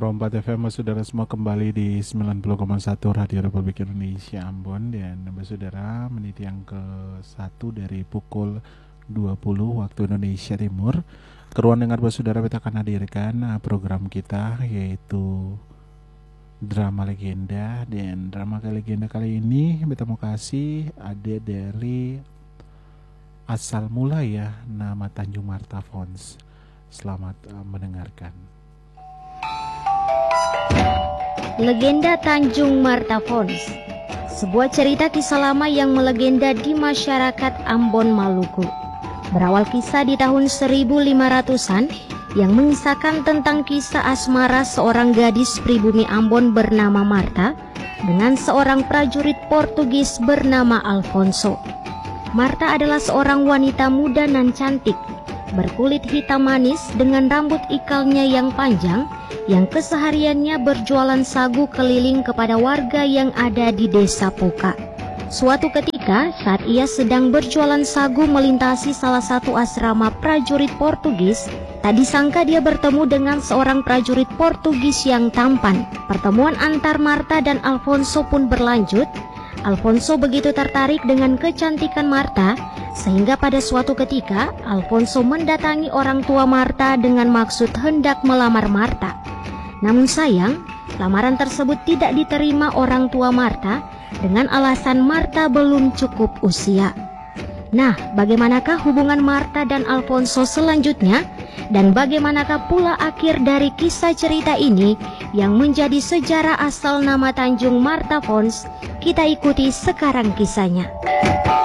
Pro 4 FM, saudara semua kembali di 90,1 Radio Republik Indonesia Ambon. Dan saudara, menit yang ke-1 dari pukul 20 waktu Indonesia Timur, keruan dengar saudara, kita akan hadirkan program kita, yaitu drama legenda. Dan drama legenda kali ini kita mau kasih ada dari asal mula ya, nama Tanjung Martha Fonz. Selamat mendengarkan. Legenda Tanjung Martha Fonz, sebuah cerita kisah lama yang melegenda di masyarakat Ambon, Maluku. Berawal kisah di tahun 1500-an yang mengisahkan tentang kisah asmara seorang gadis pribumi Ambon bernama Martha dengan seorang prajurit Portugis bernama Alfonso. Martha adalah seorang wanita muda nan cantik, berkulit hitam manis dengan rambut ikalnya yang panjang, yang kesehariannya berjualan sagu keliling kepada warga yang ada di desa Puka. Suatu ketika saat ia sedang berjualan sagu melintasi salah satu asrama prajurit Portugis, tak disangka dia bertemu dengan seorang prajurit Portugis yang tampan. Pertemuan antar Martha dan Alfonso pun berlanjut. Alfonso begitu tertarik dengan kecantikan Martha sehingga pada suatu ketika Alfonso mendatangi orang tua Martha dengan maksud hendak melamar Martha. Namun sayang, lamaran tersebut tidak diterima orang tua Martha dengan alasan Martha belum cukup usia. Nah, bagaimanakah hubungan Martha dan Alfonso selanjutnya? Dan bagaimanakah pula akhir dari kisah cerita ini yang menjadi sejarah asal nama Tanjung Martha Fonz? Kita ikuti sekarang kisahnya.